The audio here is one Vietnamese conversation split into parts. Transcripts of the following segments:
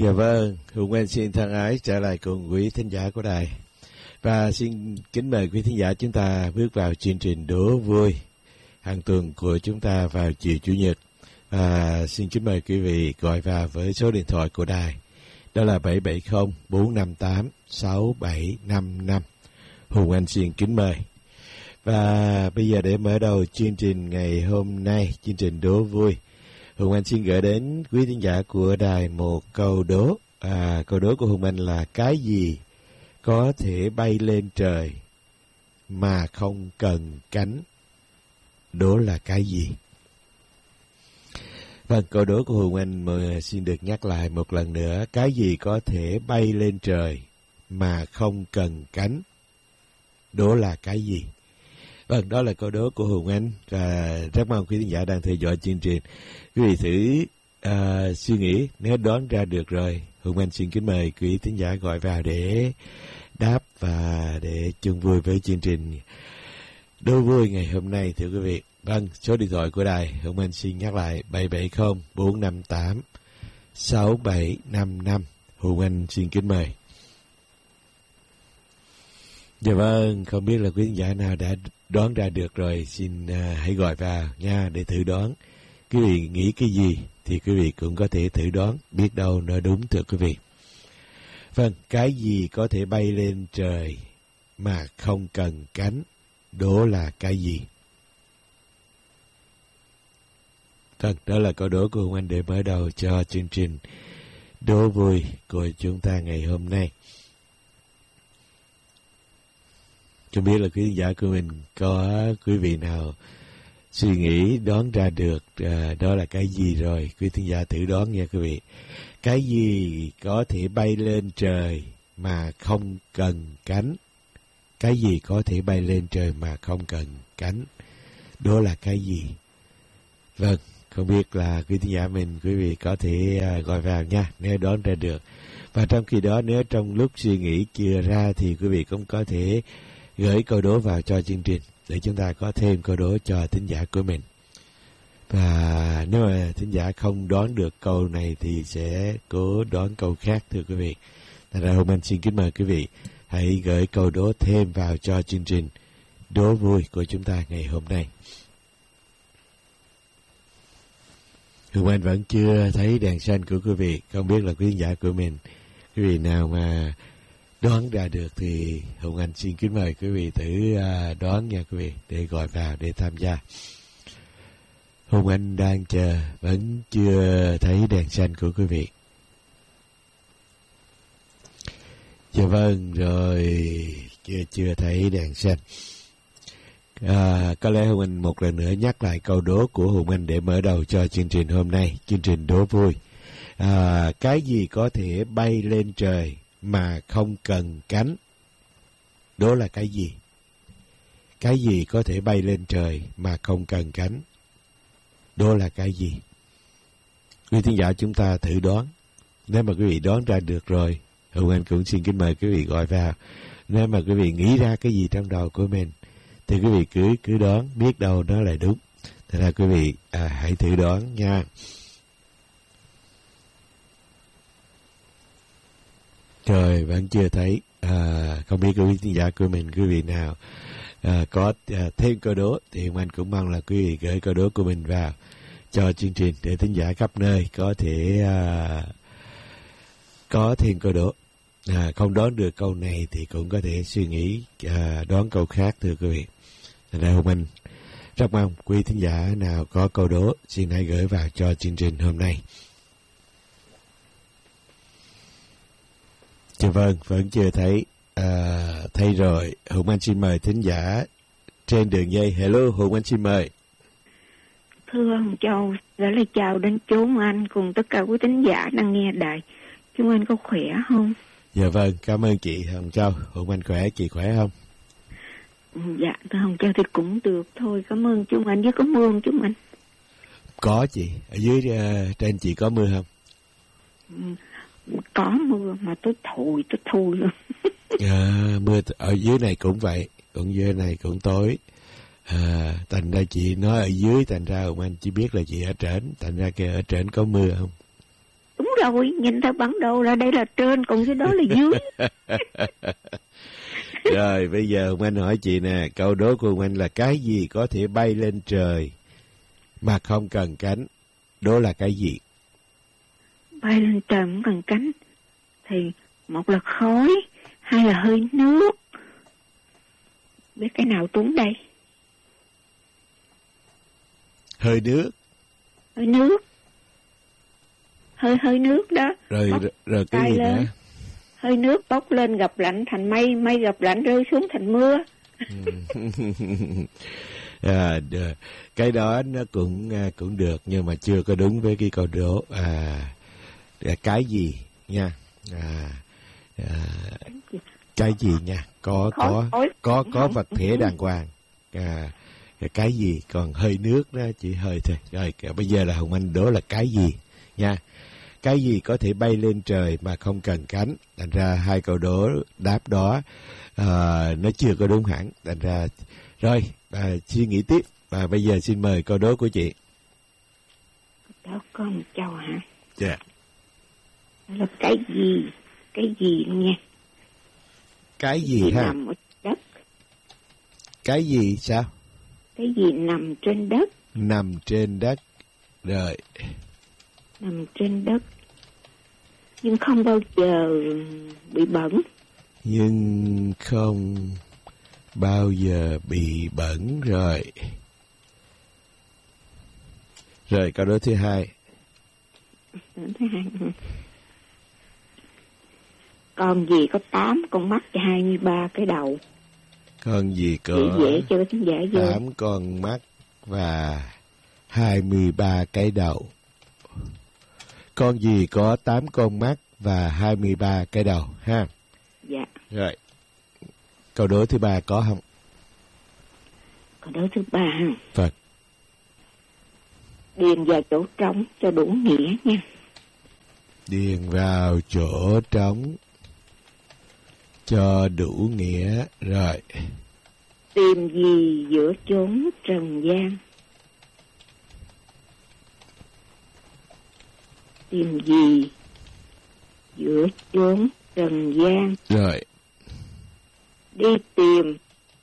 Dạ vâng, Hùng Anh xin thân ái trở lại cùng quý thính giả của đài. Và xin kính mời quý thính giả chúng ta bước vào chương trình đố vui hàng tuần của chúng ta vào chiều Chủ nhật. Xin kính mời quý vị gọi vào với số điện thoại của đài. Đó là 770-458-6755. Hùng Anh xin kính mời. Và bây giờ để mở đầu chương trình ngày hôm nay, chương trình đố vui, Hùng Anh xin gửi đến quý thính giả của đài một câu đố. Câu đố của Hùng Anh là: cái gì có thể bay lên trời mà không cần cánh? Đố là cái gì? Vâng, câu đố của Hùng Anh xin được nhắc lại một lần nữa. Cái gì có thể bay lên trời mà không cần cánh? Đố là cái gì? Vâng, đó là câu đố của Hùng Anh. Và rất mong quý khán giả đang theo dõi chương trình, quý vị thử suy nghĩ, nếu đoán ra được rồi, Hùng Anh xin kính mời quý khán giả gọi vào để đáp và để chung vui với chương trình đố vui ngày hôm nay, thưa quý vị. Vâng, số điện thoại của đài Hùng Anh xin nhắc lại: 770-458-6755. Hùng Anh xin kính mời. Dạ vâng, không biết là quý khán giả nào đã đoán ra được rồi, xin hãy gọi vào nha để thử đoán. Quý vị nghĩ cái gì thì quý vị cũng có thể thử đoán, biết đâu nó đúng, thưa quý vị. Vâng, cái gì có thể bay lên trời mà không cần cánh? Đố là cái gì? Vâng, đó là câu đố của Hùng Anh để mở đầu cho chương trình đố vui của chúng ta ngày hôm nay. Không biết là quý khán giả của mình có quý vị nào suy nghĩ đoán ra được đó là cái gì rồi? Quý khán giả thử đoán nha quý vị. Cái gì có thể bay lên trời mà không cần cánh? Cái gì có thể bay lên trời mà không cần cánh? Đó là cái gì? Vâng, không biết là quý khán giả mình, quý vị có thể gọi vào nha nếu đoán ra được. Và trong khi đó, nếu trong lúc suy nghĩ chưa ra thì quý vị cũng có thể gửi câu đố vào cho chương trình để chúng ta có thêm câu đố cho thính giả của mình. Và nếu mà thính giả không đoán được câu này thì sẽ cố đoán câu khác, thưa quý vị. Thành ra hôm nay xin kính mời quý vị hãy gửi câu đố thêm vào cho chương trình đố vui của chúng ta ngày hôm nay. Hùng Anh vẫn chưa thấy đèn xanh của quý vị. Không biết là quý khán giả của mình, quý vị nào mà đoán ra được thì Hùng Anh xin kính mời quý vị thử đoán nha quý vị, để gọi vào để tham gia. Hùng Anh đang chờ, vẫn chưa thấy đèn xanh của quý vị. Dạ vâng, rồi chưa thấy đèn xanh. Có lẽ Hùng Anh một lần nữa nhắc lại câu đố của Hùng Anh để mở đầu cho chương trình hôm nay, chương trình đố vui. Cái gì có thể bay lên trời mà không cần cánh? Đó là cái gì? Cái gì có thể bay lên trời mà không cần cánh? Đó là cái gì? Quý thính giả chúng ta thử đoán. Nếu mà quý vị đoán ra được rồi, Hùng Anh cũng xin kính mời quý vị gọi vào. Nếu mà quý vị nghĩ ra cái gì trong đầu của mình thì quý vị cứ đoán, biết đâu nó là đúng. Thật ra quý vị hãy thử đoán nha. Rồi vẫn chưa thấy. Không biết quý khán giả của mình, quý vị nào có thêm câu đố thì Hùng Anh cũng mong là quý vị gửi câu đố của mình vào cho chương trình để thính giả khắp nơi có thể có thêm câu đố. Không đoán được câu này thì cũng có thể suy nghĩ đoán câu khác, thưa quý vị. Thành ra Hùng Anh rất mong quý thính giả nào có câu đố xin hãy gửi vào cho chương trình hôm nay. Dạ vâng, vẫn chưa thấy. Thấy rồi. Hùng Anh xin mời thính giả trên đường dây. Hello, Hùng Anh xin mời. Thưa ông Châu, gửi lời chào đến chú anh cùng tất cả quý thính giả đang nghe đài. Chú anh có khỏe không? Dạ vâng, cảm ơn chị Hồng Châu. Hùng Anh khỏe, chị khỏe không? Dạ, thưa Hồng Châu thì cũng được thôi. Cảm ơn chú anh. Với có mưa không chú anh? Có chị. Ở dưới trên chị có mưa không? Có mưa mà tôi thui luôn. Mưa ở dưới này cũng vậy. Cũng dưới này cũng tối. Thành ra chị nói ở dưới, thành ra Hùng Anh chỉ biết là chị ở trển. Thành ra kia ở trển có mưa không? Đúng rồi, nhìn theo bản đồ là đây là trên, còn cái đó là dưới. Rồi bây giờ Hồng Anh hỏi chị nè, câu đố của Hồng Anh là cái gì có thể bay lên trời mà không cần cánh? Đó là cái gì? Bay lên trời không cần cánh thì một là khói, hai là hơi nước. Biết cái nào trúng đây? Hơi nước. Hơi nước. Hơi nước đó. Rồi cái gì lên. nữa? Hơi nước bốc lên gặp lạnh thành mây, mây gặp lạnh rơi xuống thành mưa. Cái đó nó cũng được, nhưng mà chưa có đúng với cái câu đố. Cái gì nha? Cái gì nha? Có vật thể đàng hoàng. Cái gì? Còn hơi nước đó chỉ hơi thôi. Rồi bây giờ là Hồng Anh đố là cái gì nha? Cái gì có thể bay lên trời mà không cần cánh? Thành ra hai câu đố đáp đó nó chưa có đúng hẳn. Thành ra rồi suy nghĩ tiếp. Và bây giờ xin mời câu đố của chị. Đó có một châu hả? Dạ. Đó là cái gì? Cái gì nha? Cái gì ha? Nằm ở đất. Cái gì sao? Cái gì nằm trên đất? Nằm trên đất. Rồi. Nằm trên đất. Nhưng không bao giờ bị bẩn. Nhưng không bao giờ bị bẩn. Rồi. Rồi câu đố thứ hai. Con gì có 8 con mắt và 23 cái đầu? Con gì có dễ cho khán giả vô. 8 con mắt và 23 cái đầu? Con gì có 8 con mắt và 23 cái đầu ha? Dạ. Rồi. Câu đố thứ ba có không? Câu đố thứ ba ha. Vâng. Điền vào chỗ trống cho đủ nghĩa nha. Điền vào chỗ trống cho đủ nghĩa. Rồi. Tìm gì giữa chốn trần gian? Tìm gì giữa chốn trần gian? Rồi. Đi tìm.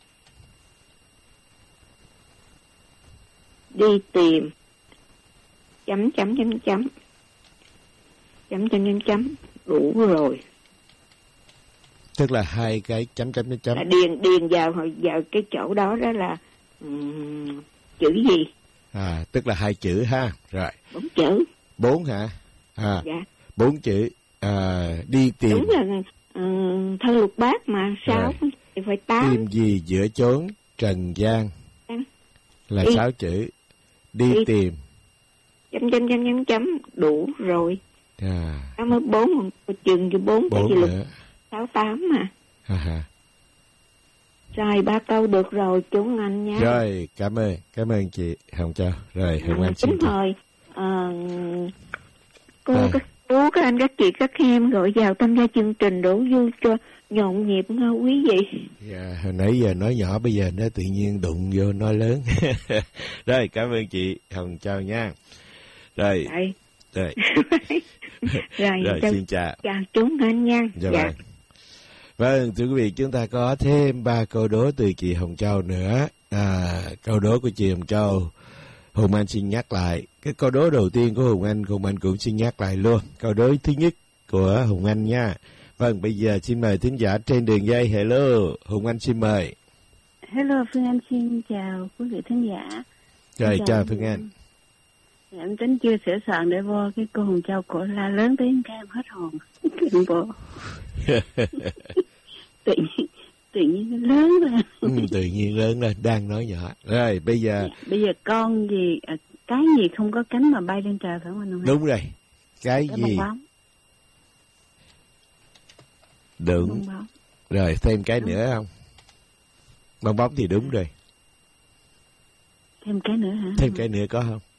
Đi tìm. Chấm chấm chấm chấm. Chấm chấm chấm chấm. Đủ rồi. Tức là hai cái chấm chấm chấm chấm. Là điền vào cái chỗ đó đó là chữ gì? Tức là hai chữ ha. Rồi. 4 chữ. 4 hả? Dạ. 4 chữ. Đi tìm. Đúng là thơ lục bát mà sao thì phải 8. Tìm gì giữa chốn trần gian là 6 chữ. Đi tìm. Chấm chấm chấm chấm chấm đủ rồi. Nó mới 4, chừng cho 4 cái gì lục 6 8 mà. Rồi 3 câu được rồi chúng anh nha. Rồi cảm ơn chị Hồng Châu. Rồi Hồng Anh xin mời cô các anh các chị các em gọi vào tham gia chương trình đổ vui cho nhộn nhịp nghe quý vị. Dạ, hồi nãy giờ nói nhỏ bây giờ nó tự nhiên đụng vô nói lớn. Rồi cảm ơn chị Hồng Châu nha. Rồi. Rồi. Rồi xin chào. Chào chúng anh nha. Dạ. Vâng, thưa quý vị, chúng ta có thêm 3 câu đố từ chị Hồng Châu nữa. Câu đố của chị Hồng Châu, Hùng Anh xin nhắc lại. Cái câu đố đầu tiên của Hùng Anh cũng xin nhắc lại luôn. Câu đố thứ nhất của Hùng Anh nha. Vâng, bây giờ xin mời thính giả trên đường dây. Hello, Hùng Anh xin mời. Hello, Phương Anh xin chào quý vị thính giả. Rồi, chào Phương Anh. Em tính chưa sửa soạn để vô cái cô Hồng Châu cổ la lớn tiếng cái em hết hồn. Chuyện bộ. tự nhiên lớn lên. Tự nhiên lớn lên, đang nói nhỏ. Rồi, bây giờ con gì, cái gì không có cánh mà bay lên trời phải không anh? Đúng rồi. Cái gì? Bong bóng. Đúng. Bong bóng. Rồi, thêm cái nữa không? Bong bóng thì đúng rồi. Thêm cái nữa hả? Thêm cái nữa có không?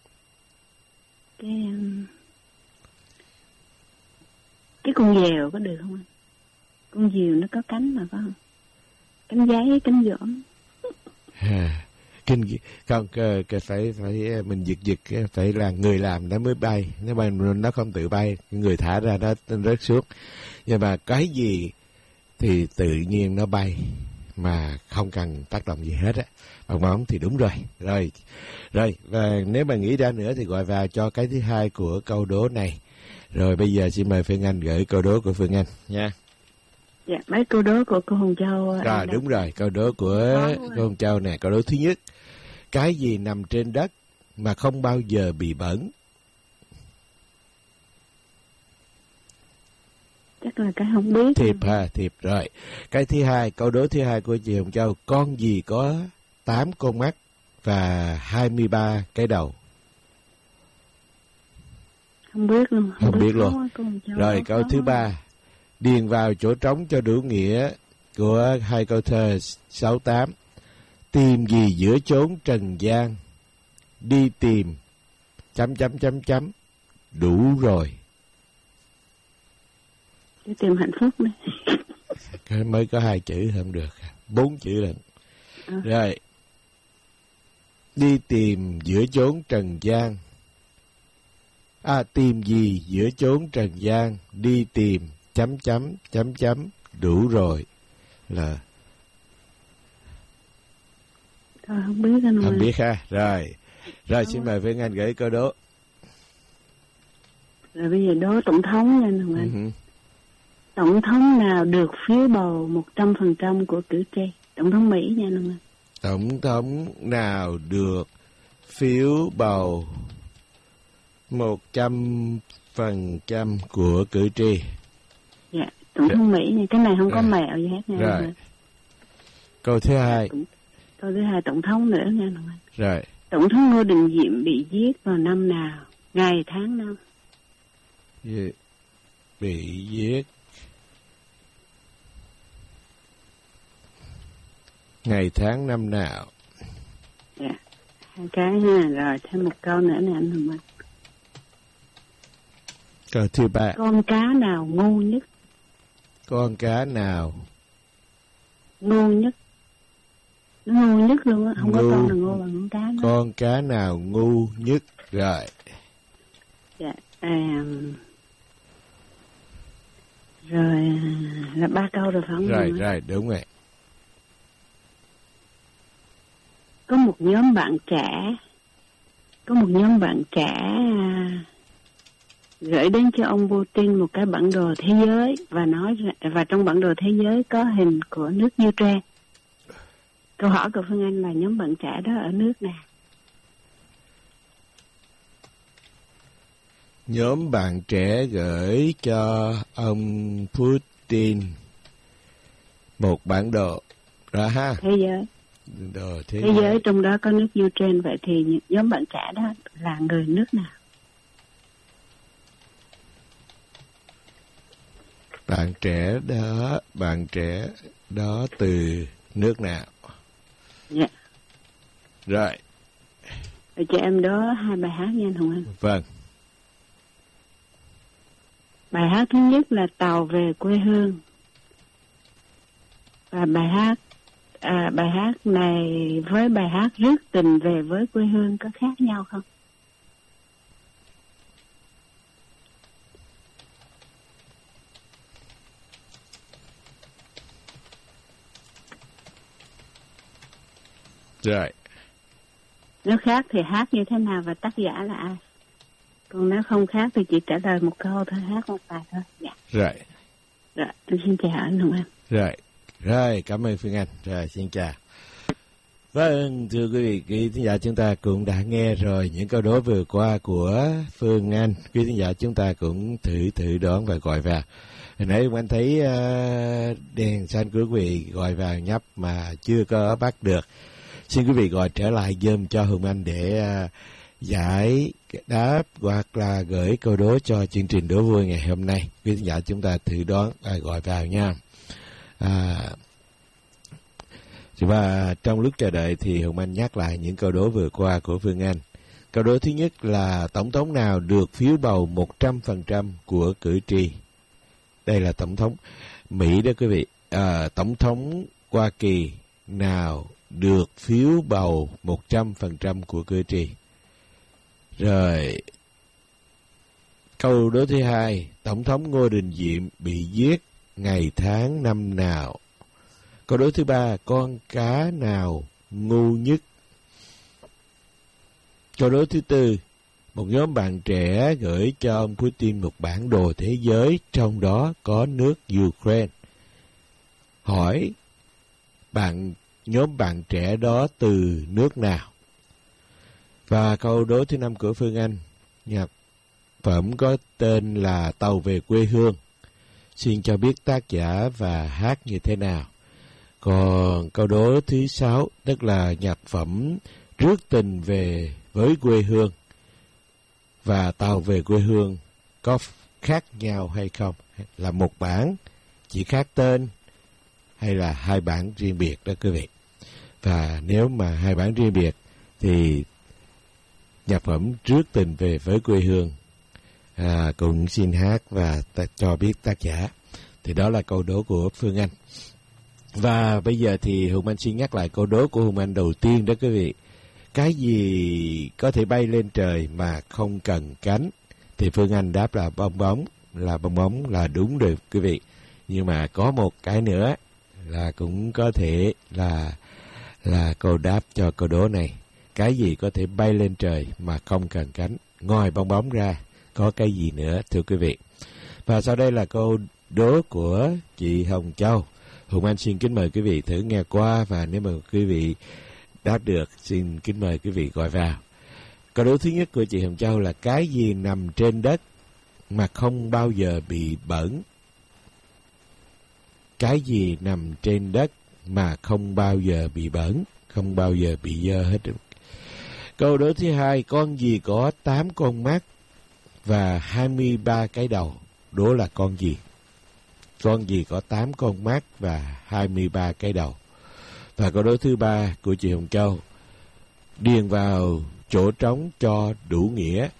Cái con dèo có được không anh? Con diều nó có cánh mà phải không? Cánh giấy, cánh giỏm. không phải mình giật phải là người làm nó mới bay, nếu mà nó không tự bay, người thả ra nó rớt xuống. Nhưng mà cái gì thì tự nhiên nó bay mà không cần tác động gì hết á. Bằng bóng thì đúng rồi. Rồi, và nếu mà nghĩ ra nữa thì gọi vào cho cái thứ hai của câu đố này. Rồi bây giờ xin mời Phương Anh gửi câu đố của Phương Anh nha. Dạ, mấy câu đố của cô Hồng Châu. Rồi, đúng rồi, câu đố của cô Hồng Châu nè. Câu đố thứ nhất: cái gì nằm trên đất mà không bao giờ bị bẩn? Chắc là cái không biết. Thiệp rồi. Cái thứ hai, câu đố thứ hai của chị Hồng Châu: con gì có 8 con mắt và 23 cái đầu? Không biết luôn. Không biết luôn. Rồi, câu thứ ba: điền vào chỗ trống cho đủ nghĩa của hai câu thơ 6-8. Tìm gì giữa chốn trần gian, đi tìm ... đủ rồi. Đi tìm hạnh phúc này. Cái mới có 2 chữ không được, 4 chữ lận. Rồi, đi tìm giữa chốn trần gian. Tìm gì giữa chốn trần gian, đi tìm ... đủ rồi. Là không biết anh. Không biết ha. Rồi xin mời Phương Anh gửi câu đố. Rồi bây giờ đố tổng thống nha anh. Tổng thống nào được phiếu bầu 100% của cử tri? Tổng thống Mỹ nha anh. Tổng thống nào được phiếu bầu 100% của cử tri? Dạ, tổng thống Mỹ nha, cái này không có mẹo gì hết nha. Rồi. Câu thứ hai. Câu thứ hai, tổng thống nữa nha. Rồi. Tổng thống Ngô Đình Diệm bị giết vào năm nào? Ngày tháng năm. Bị giết ngày tháng năm nào? Dạ, 2 cái ha. Rồi thêm một câu nữa nè anh Hồng Anh. Câu thứ ba. Con cá nào ngu nhất? Con cá nào ngu nhất? Nó ngu nhất luôn á, không có con nào ngu bằng con cá đó. Con cá nào ngu nhất? Rồi. Dạ, rồi là 3 câu rồi phải không? Rồi, đúng rồi. Có một nhóm bạn trẻ gửi đến cho ông Putin một cái bản đồ thế giới và trong bản đồ thế giới có hình của nước Ukraine. Câu hỏi của Phương Anh là nhóm bạn trẻ đó ở nước nào? Nhóm bạn trẻ gửi cho ông Putin một bản đồ ra ha. Thế giới. Đồ thế giới trong đó có nước Ukraine, vậy thì nhóm bạn trẻ đó là người nước nào? Bạn trẻ đó từ nước nào? Dạ. Rồi. Cho em đó 2 bài hát nha anh Hồng Anh. Vâng. Bài hát thứ nhất là Tàu Về Quê Hương. Và bài hát này với bài hát Rước Tình Về Với Quê Hương có khác nhau không? Rồi. Nếu khác thì hát như thế nào và tác giả là ai? Còn nếu không khác thì chỉ trả lời một câu thôi, hát một bài thôi. Dạ. Rồi. Rồi, tôi xin chào anh Hồng Anh. Rồi, cảm ơn Phương Anh. Rồi, xin chào. Vâng, thưa quý vị thính giả, chúng ta cũng đã nghe rồi những câu đố vừa qua của Phương Anh. Quý thính giả chúng ta cũng thử đoán và gọi vào. Hồi nãy anh thấy đèn xanh của quý vị gọi vào nhấp mà chưa có bắt được. Xin quý vị gọi trở lại giùm cho Hùng Anh để giải đáp hoặc là gửi câu đố cho chương trình đố vui ngày hôm nay. Quý khán giả chúng ta thử đoán và gọi vào nha. Và trong lúc chờ đợi thì Hùng Anh nhắc lại những câu đố vừa qua của Phương Anh. Câu đố thứ nhất là tổng thống nào được phiếu bầu 100% của cử tri? Đây là tổng thống Mỹ đó quý vị. Tổng thống Hoa Kỳ nào được phiếu bầu 100% của cử tri. Rồi, câu đố thứ hai, Tổng thống Ngô Đình Diệm bị giết ngày tháng năm nào? Câu đố thứ ba, con cá nào ngu nhất? Câu đố thứ tư, một nhóm bạn trẻ gửi cho ông Putin một bản đồ thế giới, trong đó có nước Ukraine. Hỏi nhóm bạn trẻ đó từ nước nào? Và câu đố thứ năm của Phương Anh, nhạc phẩm có tên là Tàu về quê hương. Xin cho biết tác giả và hát như thế nào. Còn câu đố thứ 6, tức là nhạc phẩm Rước tình về với quê hương và Tàu về quê hương có khác nhau hay không? Là một bản chỉ khác tên hay là hai bản riêng biệt đó quý vị. Và nếu mà hai bản riêng biệt thì nhạc phẩm Rước tình về với quê hương cũng xin hát và cho biết tác giả. Thì đó là câu đố của Phương Anh. Và bây giờ thì Hùng Anh xin nhắc lại câu đố của Hùng Anh đầu tiên đó quý vị. Cái gì có thể bay lên trời mà không cần cánh? Thì Phương Anh đáp là bong bóng. Là bong bóng là đúng được quý vị. Nhưng mà có một cái nữa là cũng có thể là câu đáp cho câu đố này. Cái gì có thể bay lên trời mà không cần cánh? Ngoài bong bóng ra, có cái gì nữa thưa quý vị? Và sau đây là câu đố của chị Hồng Châu. Hùng Anh xin kính mời quý vị thử nghe qua, và nếu mà quý vị đáp được, xin kính mời quý vị gọi vào. Câu đố thứ nhất của chị Hồng Châu là cái gì nằm trên đất mà không bao giờ bị bẩn? Cái gì nằm trên đất mà không bao giờ bị bẩn, không bao giờ bị dơ hết? Câu đố thứ hai, con gì có 8 con mắt và 23 cái đầu? Đố là con gì? Con gì có 8 con mắt và 23 cái đầu? Và câu đố thứ ba của chị Hồng Châu, điền vào chỗ trống cho đủ nghĩa.